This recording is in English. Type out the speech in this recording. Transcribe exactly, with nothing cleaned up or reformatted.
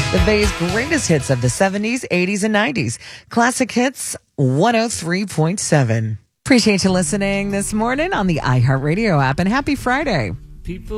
The Bay's greatest hits of the seventies, eighties, and nineties. Classic Hits one oh three point seven. Appreciate you listening this morning on the iHeartRadio app, and happy Friday. People